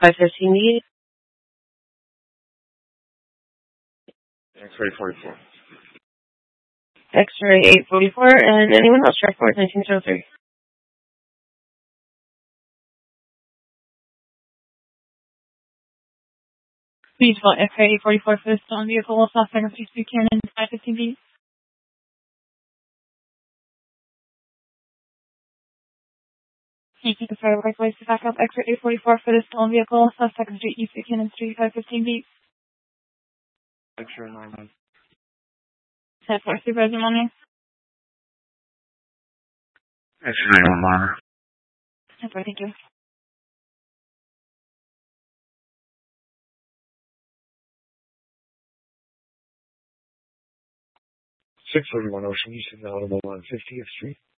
515B. X-ray 44. X-ray 844, and anyone else? Track forward 1903. Beautiful. X-ray 844 for the stolen vehicle. Suspect Street Buchanan, 515B. Thank you. The fire place to back up. X-ray 844 for the stolen vehicle. Suspect Street East Buchanan Street, 515B. X-ray 91. 10-4 supervisor morning. X-ray 91. 10-4, thank you. Six 41 Ocean East, available on 50th Street.